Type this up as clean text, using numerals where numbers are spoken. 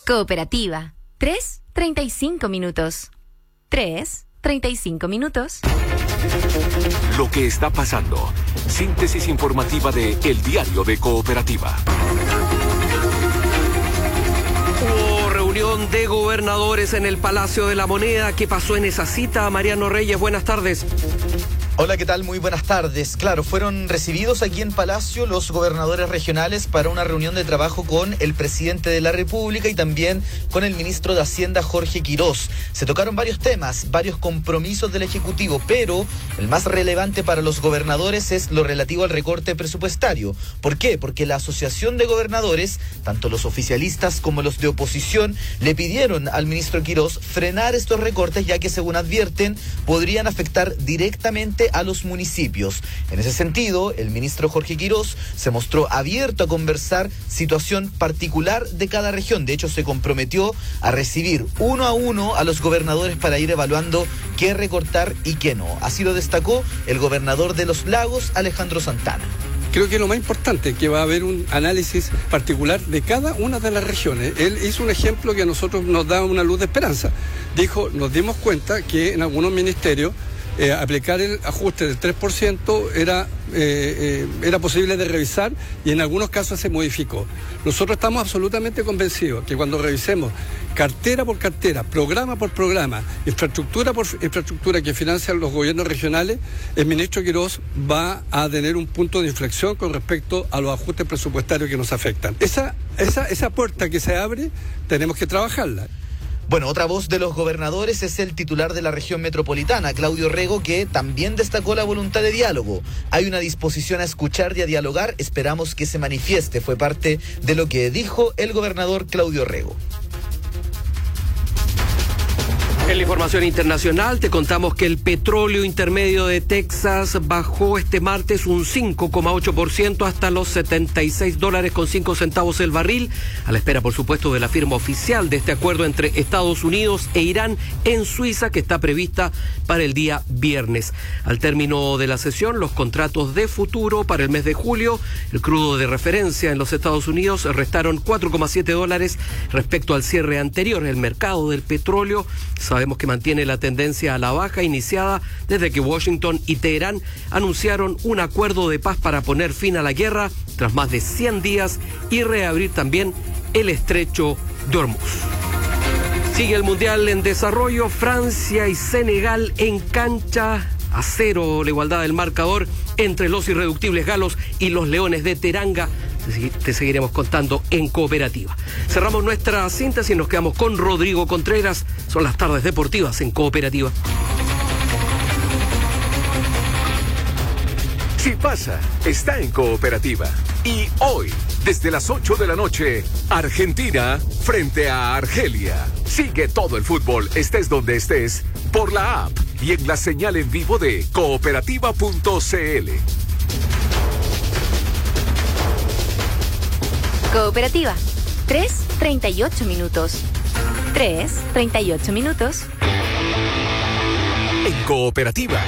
Cooperativa. 3:35 minutos. 3:35 minutos. Lo que está pasando. Síntesis informativa de El Diario de Cooperativa. Hubo reunión de gobernadores en el Palacio de la Moneda. ¿Qué pasó en esa cita? Mariano Reyes, buenas tardes. Hola, ¿qué tal? Muy buenas tardes. Claro, fueron recibidos aquí en Palacio los gobernadores regionales para una reunión de trabajo con el presidente de la República y también con el ministro de Hacienda, Jorge Quirós. Se tocaron varios temas, varios compromisos del Ejecutivo, pero el más relevante para los gobernadores es lo relativo al recorte presupuestario. ¿Por qué? Porque la Asociación de Gobernadores, tanto los oficialistas como los de oposición, le pidieron al ministro Quirós frenar estos recortes, ya que, según advierten, podrían afectar directamente a los municipios. En ese sentido, el ministro Jorge Quirós se mostró abierto a conversar situación particular de cada región. De hecho, se comprometió a recibir uno a uno a los gobernadores para ir evaluando qué recortar y qué no. Así lo destacó el gobernador de Los Lagos, Alejandro Santana. Creo que lo más importante es que va a haber un análisis particular de cada una de las regiones. Él hizo un ejemplo que a nosotros nos da una luz de esperanza. Dijo, nos dimos cuenta que en algunos ministerios aplicar el ajuste del 3% era posible de revisar y en algunos casos se modificó. Nosotros estamos absolutamente convencidos que cuando revisemos cartera por cartera, programa por programa, infraestructura por infraestructura que financian los gobiernos regionales, el ministro Quirós va a tener un punto de inflexión con respecto a los ajustes presupuestarios que nos afectan. Esa puerta que se abre, tenemos que trabajarla. Bueno, otra voz de los gobernadores es el titular de la región metropolitana, Claudio Rego, que también destacó la voluntad de diálogo. Hay una disposición a escuchar y a dialogar, esperamos que se manifieste. Fue parte de lo que dijo el gobernador Claudio Rego. En la información internacional te contamos que el petróleo intermedio de Texas bajó este martes un 5,8% hasta los $76.05 el barril, a la espera, por supuesto, de la firma oficial de este acuerdo entre Estados Unidos e Irán en Suiza, que está prevista para el día viernes. Al término de la sesión, los contratos de futuro para el mes de julio, el crudo de referencia en los Estados Unidos restaron $4,7 respecto al cierre anterior. El mercado del petróleo sabemos que mantiene la tendencia a la baja iniciada desde que Washington y Teherán anunciaron un acuerdo de paz para poner fin a la guerra tras más de 100 días y reabrir también el estrecho de Hormuz. Sigue el Mundial en desarrollo. Francia y Senegal en cancha a cero, la igualdad del marcador entre los irreductibles galos y los leones de Teranga. Te seguiremos contando en Cooperativa. Cerramos nuestra síntesis y nos quedamos con Rodrigo Contreras. Son las tardes deportivas en Cooperativa. Si pasa, está en Cooperativa. Y hoy, desde las 8 de la noche, Argentina frente a Argelia. Sigue todo el fútbol, estés donde estés, por la app y en la señal en vivo de cooperativa.cl. Cooperativa. 3:38 minutos. 3:38 minutos. En Cooperativa.